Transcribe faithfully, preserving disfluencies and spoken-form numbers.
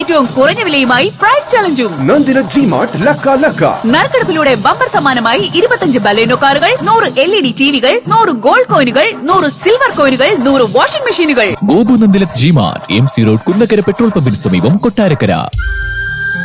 ഏറ്റവും കുറഞ്ഞ വിലയുമായി പ്രൈസ് ചലഞ്ചും. നന്ദിന ജി മാർട്ട് ലക്ക ലക്ക. നറുക്കെടുപ്പിലൂടെ ബമ്പർ സമ്മാനമായി ഇരുപത്തഞ്ച് ബലേനോ കാറുകൾ, നൂറ് എൽ ഇ ഡി ടിവികൾ, നൂറ് ഗോൾഡ് കോയിനുകൾ, നൂറ് സിൽവർ കോയിനുകൾ, നൂറ് വാഷിംഗ് മെഷീനുകൾ. Gopu Nandilath G mart, M C road, Kunnakkara petrol പമ്പിന് സമീപം, കൊട്ടാരക്കര.